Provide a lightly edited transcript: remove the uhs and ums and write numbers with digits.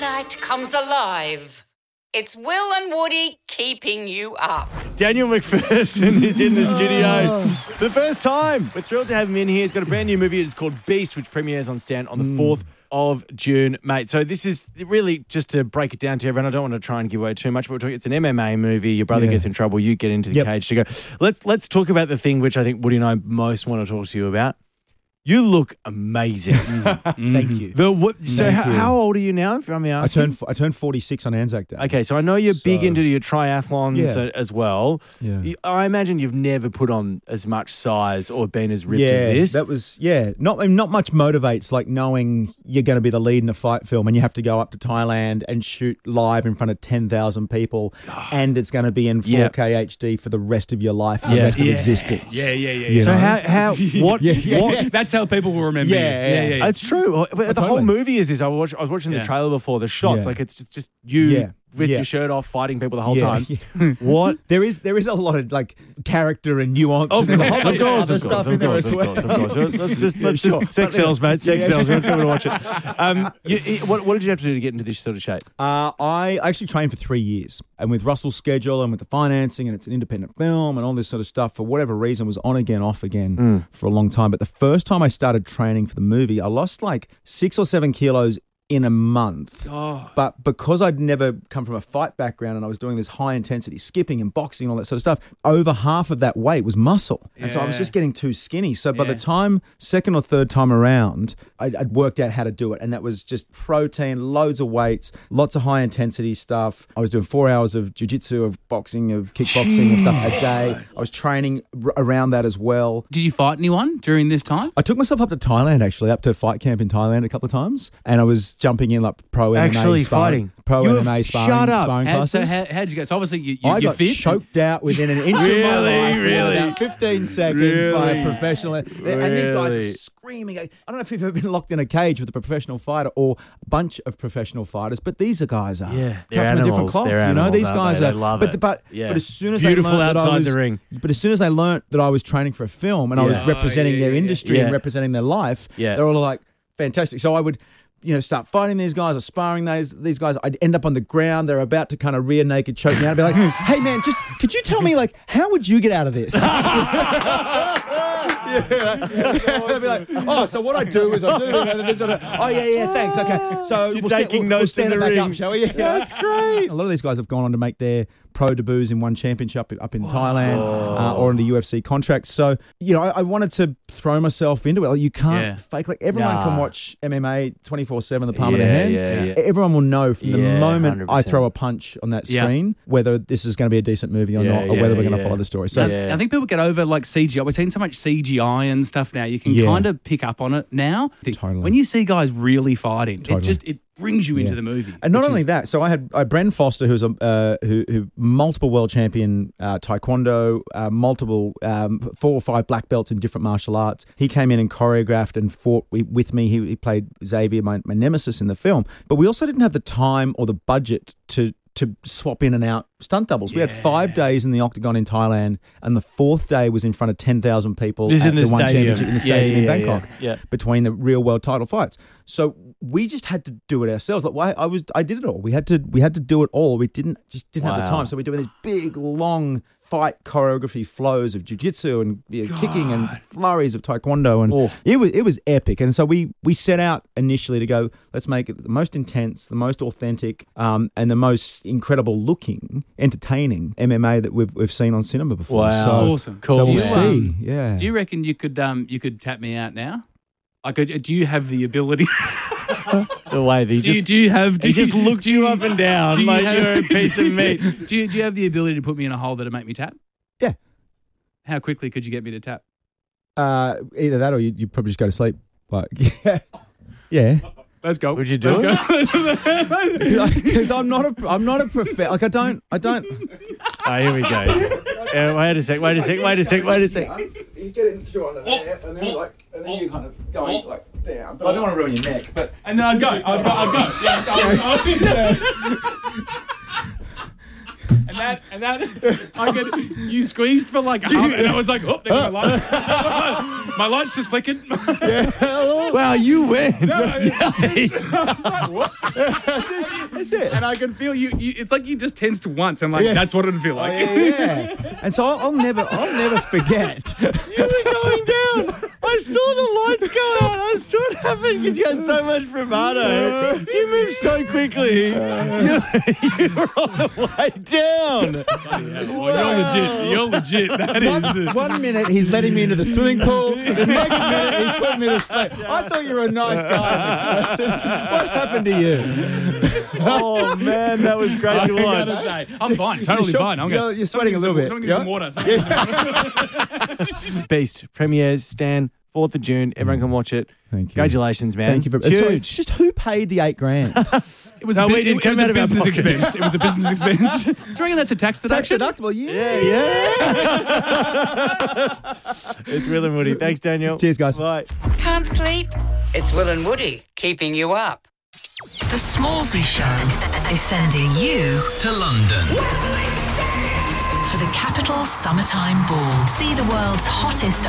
night comes alive. It's Will and Woody keeping you up. Daniel McPherson is in the studio for the first time. We're thrilled to have him in here. He's got a brand new movie. It's called Beast, which premieres on Stan on the 4th of June, mate. So this is really just to break it down to everyone. I don't want to try and give away too much, but we're talking, it's an MMA movie. Your brother gets in trouble. You get into the cage to go. Let's talk about the thing which I think Woody and I most want to talk to you about. You look amazing. Thank you. How old are you now, if I'm asking? I turned 46 on Anzac Day. Okay, so I know you're big into your triathlons as well. Yeah. I imagine you've never put on as much size or been as ripped as this. That was, not much motivates like knowing you're going to be the lead in a fight film and you have to go up to Thailand and shoot live in front of 10,000 people and it's going to be in 4K HD for the rest of your life and the rest of existence. Yeah. So what? That's how people will remember you. Yeah. It's true. But the whole movie is this. I was watching the trailer before, the shots. Like it's just you with your shirt off fighting people the whole time. What? There is a lot of like character and nuance. Of and course. Let's just sex sells, mate. Sex sells. We're going to watch it. What did you have to do to get into this sort of shape? I actually trained for 3 years, and with Russell's schedule and with the financing, and it's an independent film and all this sort of stuff, for whatever reason, was on again, off again for a long time. But the first time I started training for the movie, I lost like 6 or 7 kilos in a month. But because I'd never come from a fight background and I was doing this high intensity skipping and boxing and all that sort of stuff, over half of that weight was muscle. And so I was just getting too skinny. So by the time, second or third time around, I'd worked out how to do it. And that was just protein, loads of weights, lots of high intensity stuff. I was doing 4 hours of jiu-jitsu, of boxing, of kickboxing, of stuff a day. I was training around that as well. Did you fight anyone during this time? I took myself up to Thailand, actually, up to fight camp in Thailand a couple of times. And I was jumping in like pro MMA fighting. MMA sparring So classes. how'd you go? So obviously I you're got fit. choked out within an inch of my life. Really? About 15 seconds by a professional. And these guys are screaming. I don't know if you've ever been locked in a cage with a professional fighter or a bunch of professional fighters, but these are guys are cut from a different cloth. These guys are. Love it. But as soon as beautiful they learned outside the ring. But as soon as they learnt that I was training for a film and I was representing their industry and representing their life, they're all like, fantastic. So I would, start fighting these guys or sparring these guys. I'd end up on the ground. They're about to kind of rear naked choke me out. I'd be like, hey man, just could you tell me like how would you get out of this? I'd be like, so what I do is I do that and then sort of, thanks, okay. So you're taking notes in the ring. Up, shall we? That's great. A lot of these guys have gone on to make their pro debuts in one championship up in Thailand or in the UFC contracts. So, I wanted to throw myself into it. Like, you can't fake. Like everyone can watch MMA 24/7, the palm of their hand. Everyone will know from the moment 100%. I throw a punch on that screen whether this is going to be a decent movie or not, or whether we're going to follow the story. So I think people get over like CGI. We're seeing so much CGI and stuff now. You can kind of pick up on it now. Totally. When you see guys really fighting, it brings you into the movie. And not only that, so I had Bren Foster, who's who multiple world champion taekwondo, multiple 4 or 5 black belts in different martial arts. He came in and choreographed and fought with me. He played Xavier, my nemesis in the film. But we also didn't have the time or the budget to swap in and out stunt doubles. We had 5 days in the Octagon in Thailand, and the 4th day was in front of 10,000 people this at in the one stadium. championship in the stadium in Bangkok Yeah. between the real world title fights. So we just had to do it ourselves. Like I did it all. We had to do it all. We didn't have the time. So we're doing these big long fight choreography flows of jiu-jitsu and kicking and flurries of taekwondo, and it was epic. And so we set out initially to go, let's make it the most intense, the most authentic, and the most incredible looking, entertaining MMA that we've seen on cinema before. Wow, so, awesome. Cool. So we'll see. Yeah. Do you reckon you could tap me out now? Like, do you have the ability? The way that he just looked you up and down like you're a piece of meat. Do you have the ability to put me in a hole that'll make me tap? Yeah. How quickly could you get me to tap? Either that or you probably just go to sleep. Like, yeah. Let's go. Would you do it? Because I'm not a professional. Like I don't. Oh, here we go. Wait a sec. You get into under there, and then you kind of going like down. But I don't want to ruin your neck. But and then I'd go. And that, I could. You squeezed for like half, and I was like, oh, there goes my light. My light's just flickered. Wow, you win. I was like, what? That's it. And I can feel you it's like you just tensed once and like, Yeah. that's what it'd feel like. Yeah. And so I'll never forget. You were going down. I saw the lights go out. I saw it happen because you had so much bravado. You moved so quickly. You were on the way down. Well, you're legit. That is. One minute he's letting me into the swimming pool. The next minute he's putting me to sleep. I thought you were a nice guy, person. What happened to you? Oh, man, that was great I to gotta watch. say, I'm fine. Totally sure? fine. You're sweating a little bit. Someone give me some water. Someone give me some water. Beast premieres, Stan, 4th of June. Everyone can watch it. Thank you. Congratulations, man. Thank you for It's huge. So, just who paid the $8,000? It was No, we didn't it come was out a of our business pockets. expense. It was a business expense. Do you reckon that's a tax Tax deduction? deductible, yeah. It's Will and Woody. Thanks, Daniel. Cheers, guys. Bye. Can't sleep? It's Will and Woody keeping you up. The Smallsy Show is sending you to London for the Capital Summertime Ball. See the world's hottest